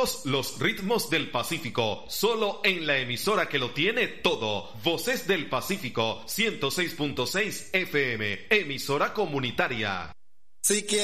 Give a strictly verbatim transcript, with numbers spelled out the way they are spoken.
Todos los ritmos del Pacífico, solo en la emisora que lo tiene todo. Voces del Pacífico, ciento seis punto seis F M, emisora comunitaria. Si quieres